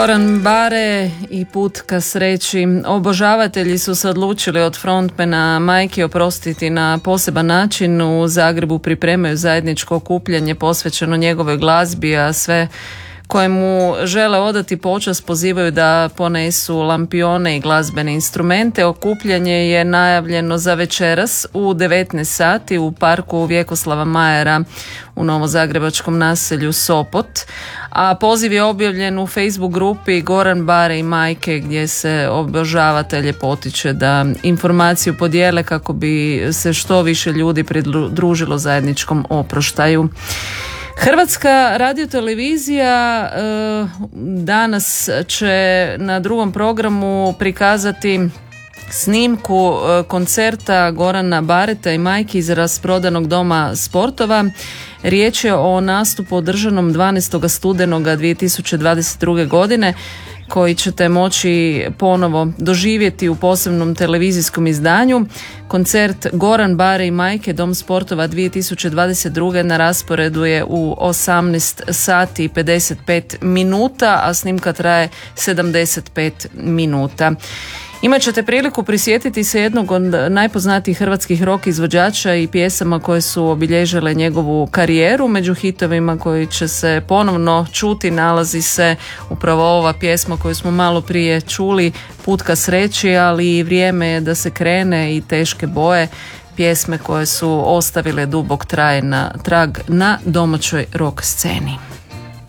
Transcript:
Goran Bare i Put ka sreći. Obožavatelji su se odlučili od frontmana Majke oprostiti na poseban način. U Zagrebu pripremaju zajedničko okupljanje posvećeno njegovoj glazbi, a sve kojemu žele odati počast pozivaju da ponesu lampione i glazbene instrumente. Okupljanje je najavljeno za večeras u 19 sati u parku Vjekoslava Majera u novozagrebačkom naselju Sopot, a poziv je objavljen u Facebook grupi Goran Bare i Majke, gdje se obožavatelje potiče da informaciju podijele kako bi se što više ljudi pridružilo zajedničkom oproštaju. Hrvatska radiotelevizija danas će na drugom programu prikazati snimku koncerta Gorana Bareta i Majke iz rasprodanog Doma sportova. Riječ je o nastupu održanom 12. studenoga 2022. godine koji ćete moći ponovo doživjeti u posebnom televizijskom izdanju. Koncert Goran Bare i Majke Dom sportova 2022. na rasporedu je u 18 sati i 55 minuta, a snimka traje 75 minuta. Imat ćete priliku prisjetiti se jednog od najpoznatijih hrvatskih rock izvođača i pjesama koje su obilježile njegovu karijeru. Među hitovima koji će se ponovno čuti nalazi se upravo ova pjesma koju smo malo prije čuli, Put ka sreći, ali i Vrijeme je da se krene i Teške boje, pjesme koje su ostavile dubok trag na domaćoj rock sceni.